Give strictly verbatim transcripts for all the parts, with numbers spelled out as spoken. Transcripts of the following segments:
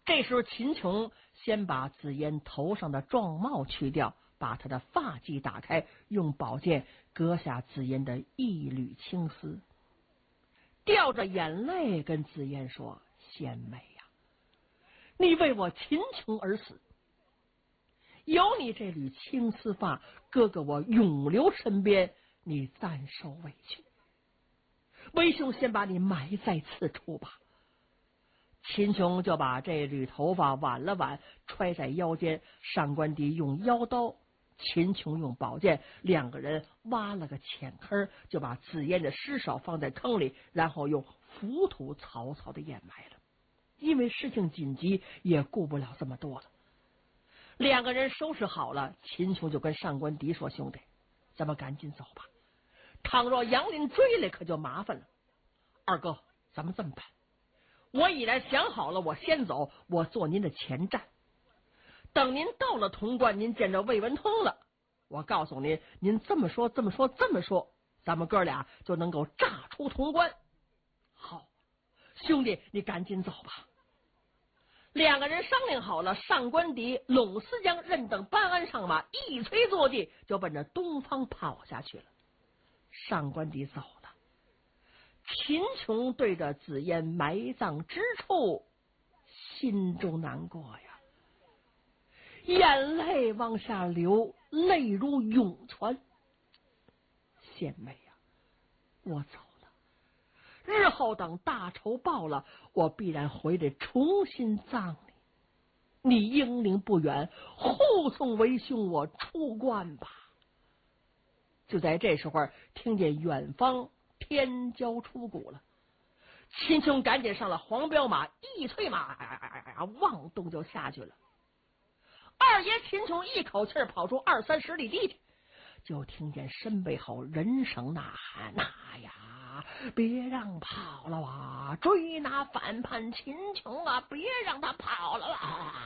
这时候秦琼先把紫嫣头上的状帽去掉，把她的发髻打开，用宝剑割下紫嫣的一缕青丝，掉着眼泪跟紫嫣说：贤妹呀、啊，你为我秦琼而死，有你这缕青丝发，哥哥我永留身边，你暂受委屈。为兄先把你埋在此处吧。秦琼就把这缕头发挽了挽，揣在腰间。上官迪用腰刀，秦琼用宝剑，两个人挖了个浅坑，就把紫嫣的尸首放在坑里，然后用浮土草草的掩埋了。因为事情紧急，也顾不了这么多了。两个人收拾好了，秦琼就跟上官迪说：兄弟，咱们赶紧走吧，倘若杨林追来可就麻烦了。二哥，咱们这么办，我已然想好了，我先走，我做您的前站。等您到了潼关，您见着魏文通了，我告诉您，您这么说这么说这么说，咱们哥俩就能够炸出潼关。好，兄弟，你赶紧走吧。两个人商量好了，上官迪、陇思江、任等班安上马，一催坐骑就奔着东方跑下去了。上官迪走了，秦琼对着紫嫣埋葬之处心中难过呀，眼泪往下流，泪如涌泉。贤妹呀、啊，我走了，日后等大仇报了，我必然回来重新葬你。你英灵不远，护送为兄我出关吧。就在这时候，听见远方天骄出谷了。秦琼赶紧上了黄骠马，一催马，望东就下去了。二爷秦琼一口气跑出二三十里地去，就听见身背后人声呐喊：呐呀，别让跑了啊！追那反叛秦琼啊，别让他跑了啊！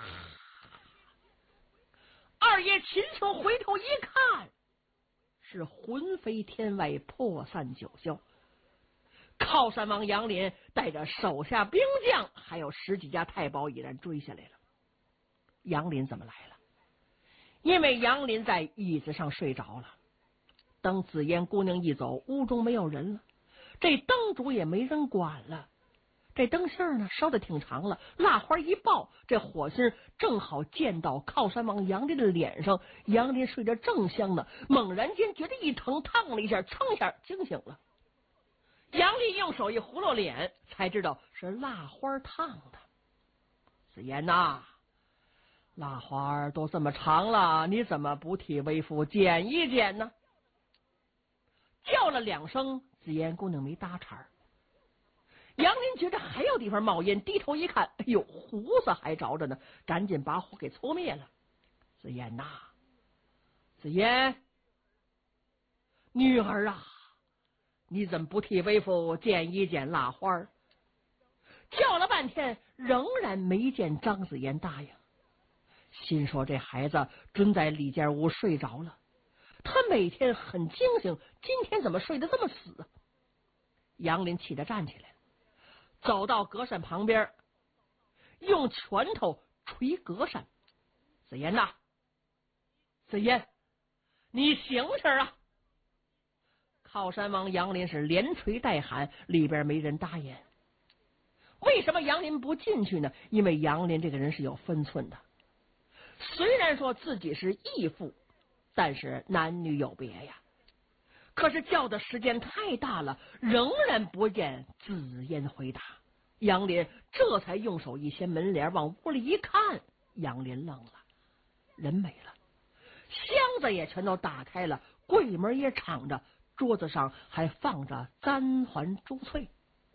二爷秦琼回头一看，是魂飞天外，破散九霄。靠山王杨林带着手下兵将，还有十几家太保已然追下来了。杨林怎么来了？因为杨林在椅子上睡着了。等紫嫣姑娘一走，屋中没有人了，这灯烛也没人管了。这灯芯呢烧得挺长了，蜡花一爆，这火星正好溅到靠山王杨林的脸上。杨林睡着正香呢，猛然间觉得一疼，烫了一下，噌一下惊醒了。杨林用手一糊弄脸，才知道是蜡花烫的。紫嫣呐，蜡花都这么长了，你怎么不替为父剪一剪呢？叫了两声，紫嫣姑娘没搭茬。杨林觉得还有地方冒烟，低头一看，哎呦，胡子还着着呢，赶紧把火给搓灭了。紫嫣呐，紫嫣，女儿啊，你怎么不替为父剪一剪蜡花？叫了半天，仍然没见张紫嫣答应。心说这孩子准在里间屋睡着了，他每天很清醒，今天怎么睡得这么死？杨林气得站起来，走到隔扇旁边，用拳头捶隔扇。紫嫣呐，紫嫣，你醒醒啊！靠山王杨林是连捶带喊，里边没人答应。为什么杨林不进去呢？因为杨林这个人是有分寸的，虽然说自己是义父，但是男女有别呀。可是叫的时间太大了，仍然不见紫嫣回答。杨林这才用手一掀门帘，往屋里一看，杨林愣了，人没了，箱子也全都打开了，柜门也敞着，桌子上还放着簪环珠翠。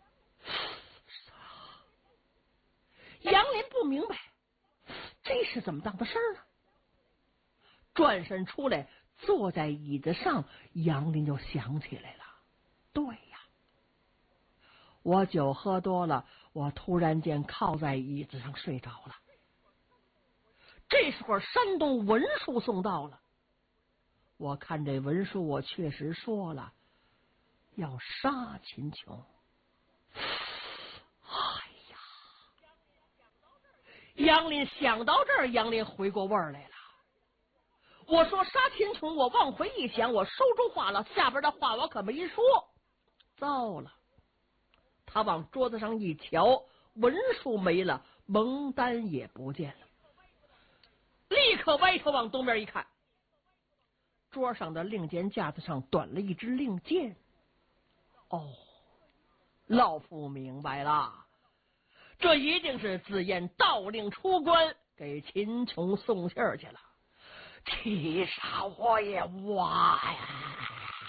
杨林不明白这是怎么当的事儿呢？转身出来，坐在椅子上，杨林就想起来了，对呀，我酒喝多了，我突然间靠在椅子上睡着了。这时候山东文书送到了，我看这文书，我确实说了要杀秦琼。 杨林想到这儿，杨林回过味儿来了。我说杀秦琼，我往回一想，我手中话了，下边的话我可没说。糟了！他往桌子上一瞧，文书没了，蒙单也不见了。立刻歪头往东边一看，桌上的令箭架子上短了一支令箭。哦，老夫明白了，这一定是自燕盗令出关，给秦琼送信儿去了。气杀我也哇呀！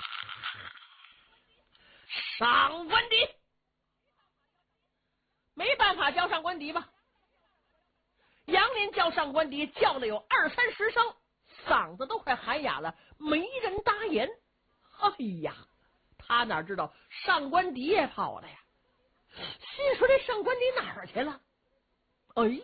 上官迪，没办法叫上官迪吧？杨林叫上官迪叫了有二三十声，嗓子都快喊哑了，没人答言。哎呀，他哪知道上官迪也跑了呀？心说这上官迪哪儿去了？哎，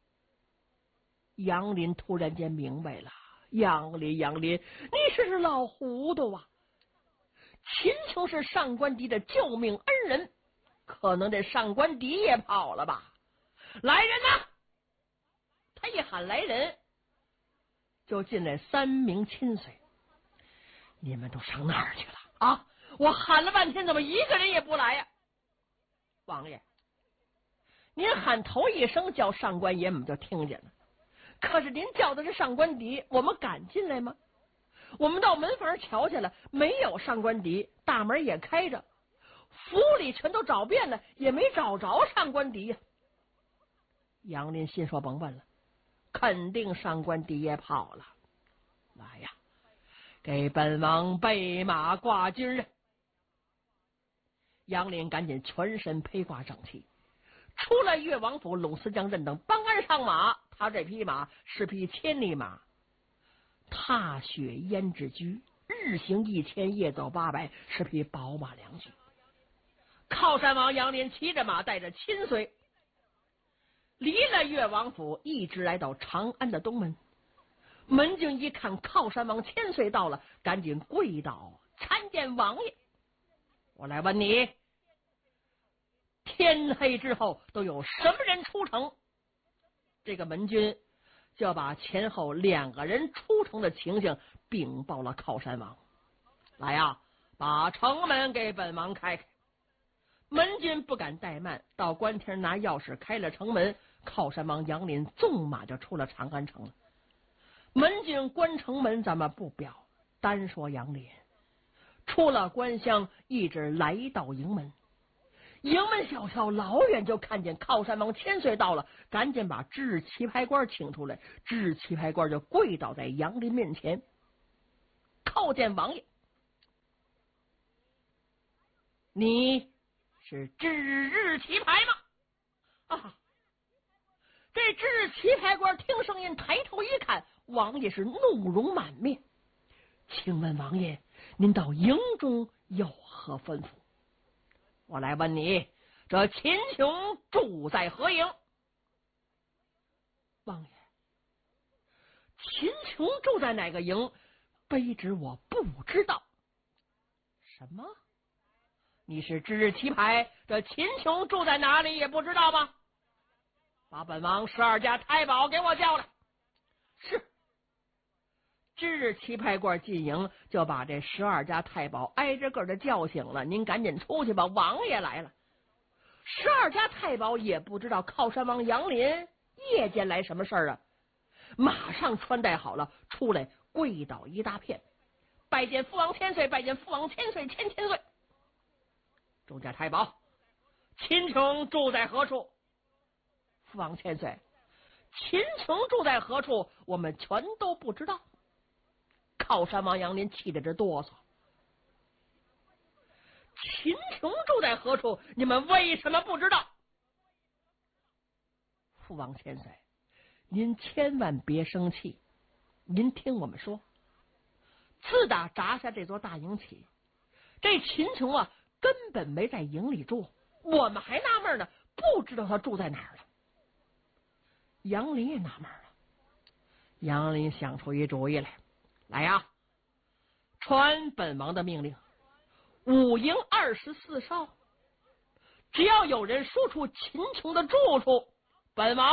杨林突然间明白了。杨林，杨林，你是是老糊涂啊！秦琼是上官迪的救命恩人，可能这上官迪也跑了吧？来人呐！他一喊来人，就进来三名亲随。你们都上哪儿去了啊？我喊了半天，怎么一个人也不来呀？王爷，您喊头一声叫上官爷，我们就听见了。可是您叫的是上官迪，我们敢进来吗？我们到门房瞧去了，没有上官迪，大门也开着，府里全都找遍了，也没找着上官迪呀。杨林心说甭问了，肯定上官迪也跑了。来呀，给本王备马挂军！杨林赶紧全身披挂整齐，出了越王府，拢司将任等帮鞍上马。他这匹马是匹千里马，踏雪胭脂驹，日行一千，夜走八百，是匹宝马良驹。靠山王杨林骑着马，带着亲随，离了越王府，一直来到长安的东门。门军一看靠山王千岁到了，赶紧跪倒参见王爷。我来问你，天黑之后都有什么人出城？这个门军就把前后两个人出城的情形禀报了靠山王。来呀，把城门给本王开开。门军不敢怠慢，到官厅拿钥匙开了城门。靠山王杨林纵马就出了长安城了。门军关城门咱们不表，单说杨林出了关厢，一直来到营门。营门小校老远就看见靠山王千岁到了，赶紧把知日棋牌官请出来。知日棋牌官就跪倒在杨林面前，叩见王爷，你是知日棋牌吗？啊！这知日棋牌官听声音抬头一看，王爷是怒容满面。请问王爷，您到营中有何吩咐？我来问你，这秦琼住在何营？王爷，秦琼住在哪个营？卑职我不知道。什么？你是知日棋牌，这秦琼住在哪里也不知道吗？把本王十二家太保给我叫来。是。知日棋牌官进营，就把这十二家太保挨着个的叫醒了。您赶紧出去吧，王爷来了。十二家太保也不知道靠山王杨林夜间来什么事儿啊，马上穿戴好了，出来跪倒一大片，拜见父王千岁，拜见父王千岁，千千岁。众家太保，秦琼住在何处？父王千岁，秦琼住在何处？我们全都不知道。靠山王杨林气得直哆嗦。秦琼住在何处？你们为什么不知道？父王千岁，您千万别生气，您听我们说。自打砸下这座大营起，这秦琼啊根本没在营里住，我们还纳闷呢，不知道他住在哪儿了。杨林也纳闷了，杨林想出一主意来。来呀，传本王的命令，五营二十四哨，只要有人说出秦琼的住处，本王